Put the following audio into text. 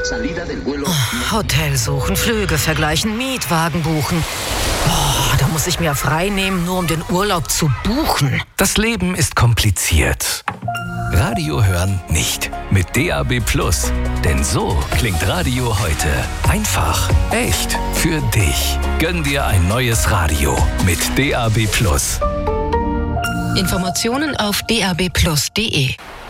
Hotel suchen, Flüge vergleichen, Mietwagen buchen. Da muss ich mir frei nehmen, nur um den Urlaub zu buchen. Das Leben ist kompliziert. Radio hören nicht. Mit DAB+. Denn so klingt Radio heute. Einfach, echt, für dich. Gönn dir ein neues Radio mit DAB+. Informationen auf dabplus.de